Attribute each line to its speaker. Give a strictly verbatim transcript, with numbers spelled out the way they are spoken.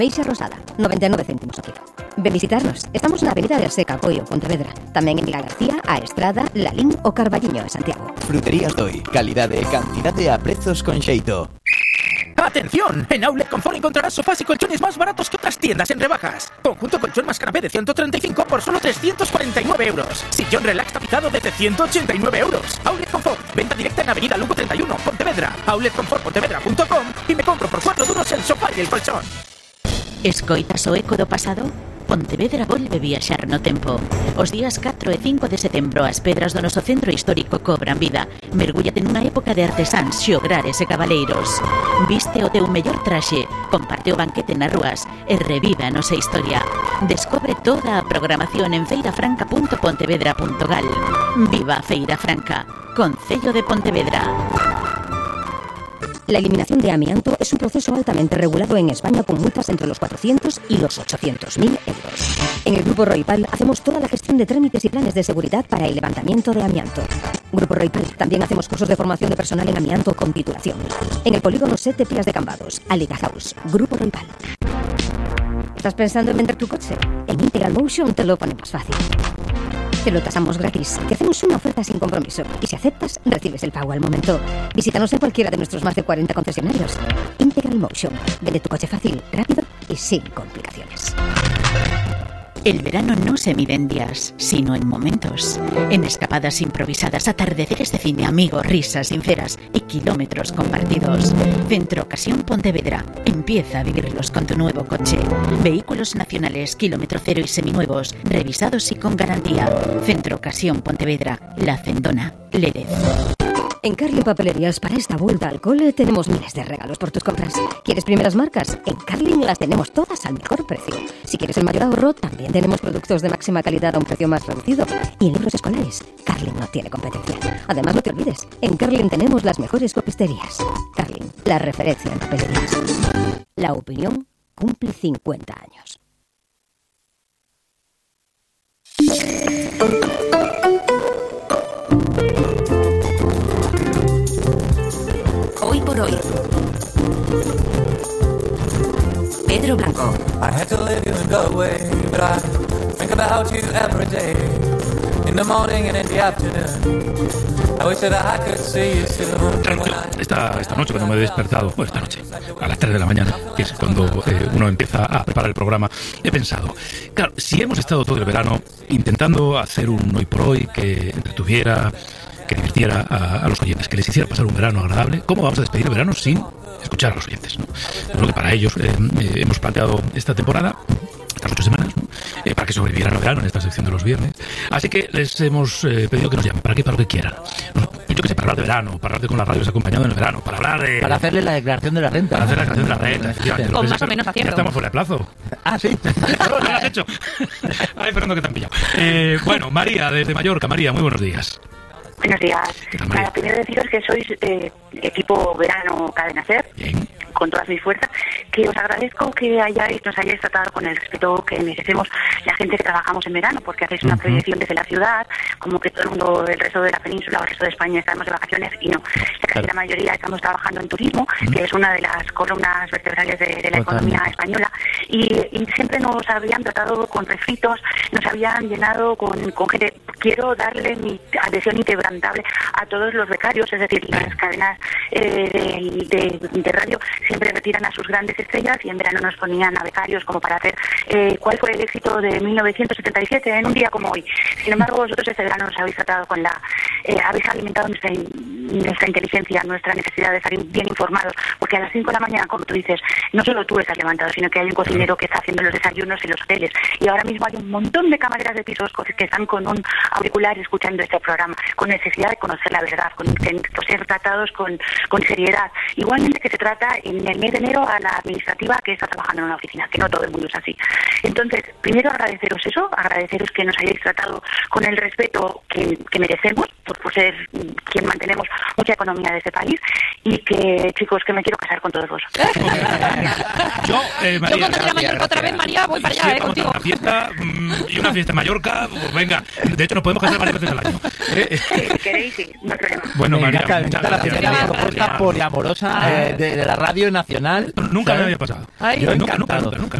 Speaker 1: Peixe rosada, noventa e nove céntimos o kilo. Ven visitarnos. Estamos na avenida de Arseca, Coio, Pontevedra. Tamén en Miguel García, a Estrada, Lalín o Carballiño, en Santiago.
Speaker 2: Fruterías Doi. Calidade e cantidade a prezos con xeito.
Speaker 3: ¡Atención! En Outlet Confort encontrarás sofás y colchones más baratos que otras tiendas en rebajas. Conjunto colchón más canapé de ciento treinta y cinco por solo trescientos cuarenta y nueve euros. Sillón relax tapizado desde ciento ochenta y nueve euros. Outlet Confort. Venta directa en Avenida Lugo treinta y uno, Pontevedra. outlet confort pontevedra punto com y me compro por cuatro duros el sofá y el colchón.
Speaker 4: Escoitas o eco do pasado? Pontevedra volve viaxar no tempo. Os días catro e cinco de setembro as pedras do noso centro histórico cobran vida. Mergúllate nunha época de artesáns, xograres e cabaleiros. Viste o teu mellor traxe, comparte o banquete nas rúas e revive a nosa historia. Descobre toda a programación en feirafranca punto pontevedra punto gal. Viva Feira Franca, Concello de Pontevedra.
Speaker 1: La eliminación de amianto es un proceso altamente regulado en España con multas entre los cuatrocientos y los ochocientos mil euros. En el Grupo Roipal hacemos toda la gestión de trámites y planes de seguridad para el levantamiento de amianto. Grupo Roipal, también hacemos cursos de formación de personal en amianto con titulación. En el polígono siete Pías de Cambados, Aliga House, Grupo Roipal. ¿Estás pensando en vender tu coche? En Integral Motion te lo ponemos fácil. Te lo tasamos gratis, te hacemos una oferta sin compromiso y si aceptas, recibes el pago al momento. Visítanos en cualquiera de nuestros más de cuarenta concesionarios. Integral Motion. Vende tu coche fácil, rápido y sin complicaciones.
Speaker 4: El verano no se mide en días, sino en momentos. En escapadas improvisadas, atardeceres de cine, amigos, risas sinceras y kilómetros compartidos. Centro Ocasión Pontevedra. Empieza a vivirlos con tu nuevo coche. Vehículos nacionales, kilómetro cero y seminuevos, revisados y con garantía. Centro Ocasión Pontevedra. La Cendona, Lérez.
Speaker 1: En Carlin Papelerías, para esta vuelta al cole, tenemos miles de regalos por tus compras. ¿Quieres primeras marcas? En Carlin las tenemos todas al mejor precio. Si quieres el mayor ahorro, también tenemos productos de máxima calidad a un precio más reducido. Y en libros escolares, Carlin no tiene competencia. Además, no te olvides, en Carlin tenemos las mejores copisterías. Carlin, la referencia en papelerías. La opinión cumple cincuenta años.
Speaker 5: Hoy por hoy. Pedro Blanco.
Speaker 6: I had to let you go away, but I think about you every day. In the morning and in the afternoon. I wish that I could see you soon.
Speaker 7: Tranquilo, esta, esta noche cuando me he despertado, bueno, esta noche, a las tres de la mañana, que es cuando eh, uno empieza a preparar el programa, he pensado, claro, si hemos estado todo el verano intentando hacer un hoy por hoy que entretuviera, que divirtiera a, a los oyentes, que les hiciera pasar un verano agradable, ¿cómo vamos a despedir el verano sin escuchar a los oyentes, ¿no? Yo creo que para ellos eh, eh, hemos planteado esta temporada, estas ocho semanas, ¿no? eh, para que sobrevivieran al verano en esta sección de los viernes. Así que les hemos eh, pedido que nos llamen, ¿para qué? Para lo que quieran. No, yo que sé, para hablar de verano, para hablar de con las radios acompañado en el verano, para hablar de...
Speaker 8: Para hacerle la declaración de la renta.
Speaker 7: Para hacer la declaración de la renta, efectivamente.
Speaker 5: Con más o menos acierto.
Speaker 7: Ya estamos fuera de plazo.
Speaker 8: Ah, sí.
Speaker 7: No, no lo has hecho. Ay, Fernando, que te han pillado. Eh, bueno, María, desde Mallorca. María, muy buenos días.
Speaker 9: Buenos días.
Speaker 7: tal, María?
Speaker 9: Nada, primero deciros que sois eh, equipo verano Cadena Ser,
Speaker 7: Bien.
Speaker 9: con todas mis fuerzas, que os agradezco que hayáis, nos hayáis tratado con el respeto que merecemos la gente que trabajamos en verano, porque hacéis una uh-huh. proyección desde la ciudad, como que todo el mundo, el resto de la península o el resto de España estamos de vacaciones, y no. Ya casi la mayoría estamos trabajando en turismo, uh-huh. que es una de las columnas vertebrales de, de la Totalmente. economía española, y, y siempre nos habían tratado con refritos, nos habían llenado con, con gente. Quiero darle mi adhesión inquebrantable a todos los becarios, es decir, las cadenas eh, de, de, de radio siempre retiran a sus grandes estrellas y en verano nos ponían a becarios como para hacer eh, cuál fue el éxito de mil novecientos setenta y siete en un día como hoy. Sin embargo, vosotros este verano nos habéis tratado con la... Eh, habéis alimentado nuestra, nuestra inteligencia, nuestra necesidad de estar bien informados, porque a las cinco de la mañana, como tú dices, no solo tú estás levantado, sino que hay un cocinero que está haciendo los desayunos en los hoteles, y ahora mismo hay un montón de camareras de pisos que están con un auricular escuchando este programa, con necesidad de conocer la verdad, con, con ser tratados con, con seriedad. Igualmente que se trata en el mes de enero a la administrativa que está trabajando en una oficina, que no todo el mundo es así. Entonces, primero agradeceros eso, agradeceros que nos hayáis tratado con el respeto que, que merecemos, pues por ser quien mantenemos mucha economía de este país y que, chicos, que me quiero casar con todos vosotros.
Speaker 7: Yo, eh, María,
Speaker 8: Yo cuando quiera Mallorca otra vez, María, voy para allá,
Speaker 7: si
Speaker 8: eh,
Speaker 7: vamos a
Speaker 8: contigo.
Speaker 7: una fiesta mm, y una fiesta en Mallorca, pues venga, de hecho nos podemos casar varias veces al año. Eh,
Speaker 9: Si queréis, sí, no hay problema.
Speaker 7: Bueno,
Speaker 10: Me
Speaker 7: María,
Speaker 10: encanta, me
Speaker 7: muchas
Speaker 10: encanta la
Speaker 7: gracias.
Speaker 10: primera
Speaker 8: Gracias.
Speaker 10: propuesta poliamorosa eh, de, de la radio nacional.
Speaker 7: Nunca me
Speaker 10: ¿sabes?
Speaker 7: había pasado.
Speaker 8: Ay,
Speaker 10: Yo
Speaker 7: nunca, nunca,
Speaker 10: encantado.
Speaker 7: nunca, nunca.